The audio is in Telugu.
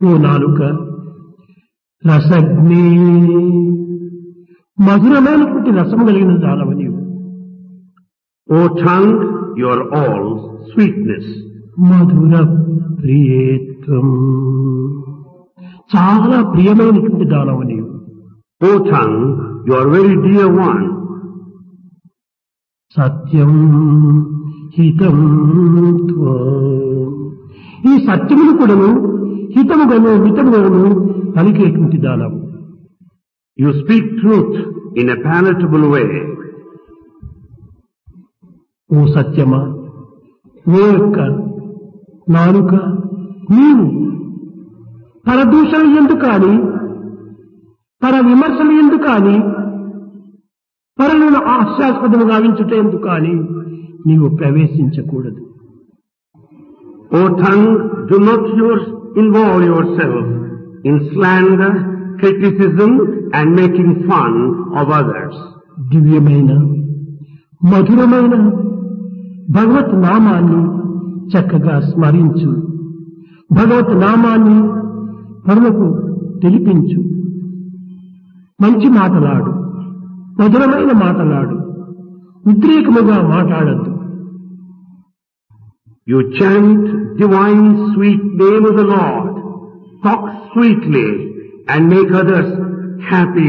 ఓ నాలుక రసజ్ఞే మధురమైనటువంటి రసము కలిగిన దానవు నీవు. O tongue, you are all sweetness. మధుర ప్రియేత్వం చాలా ప్రియమైనటువంటి దానవు నీవు. O tongue, you are very dear one. సత్యం హితం త్వం ఈ సత్యమును కూడాను హితముగాను మితముగాను పలికేటువంటి దానవు. You speak truth in a palatable way. ఓ సత్యమా, ఓ యొక్క నాలుక నీవు పరదూషణలు ఎందుకు కానీ, పర విమర్శలు ఎందుకు కానీ, పరులను హాస్యాస్పదము గావించుట ఎందుకు కానీ నీవు ప్రవేశించకూడదు. O tongue, do not involve yourself in slander, criticism and making fun of others. దివ్యమైన మధురమైన భగవత్ నామాన్ని చక్కగా స్మరించు. భగవత్ నామాన్ని పరులకు తెలిపించు. మంచి మాటలాడు, మధురమైన మాటలాడు, ఉద్రేకముగా మాట్లాడద్దు. You chant divine sweet name of the Lord, talk sweetly and make others happy